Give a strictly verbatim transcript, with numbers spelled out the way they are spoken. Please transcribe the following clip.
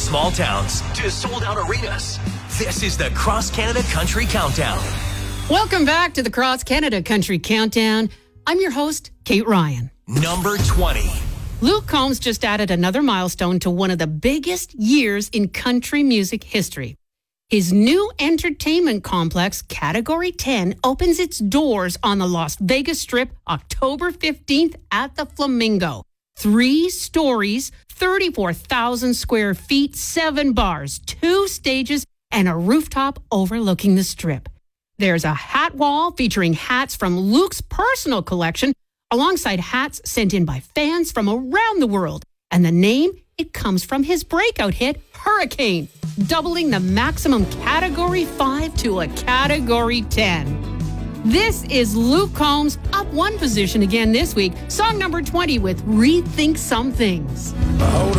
small towns to sold-out arenas. This is the Cross Canada Country Countdown. Welcome back to the Cross Canada Country Countdown. I'm your host, Kate Ryan. Number twenty. Luke Combs just added another milestone to one of the biggest years in country music history. His new entertainment complex, Category ten, opens its doors on the Las Vegas Strip October fifteenth at the Flamingo. Three stories, thirty-four thousand square feet, seven bars, two stages, and a rooftop overlooking the Strip. There's a hat wall featuring hats from Luke's personal collection, alongside hats sent in by fans from around the world. And the name, it comes from his breakout hit, Hurricane, doubling the maximum Category five to a Category ten. This is Luke Combs, up one position again this week. Song number twenty with Rethink Some Things. Hold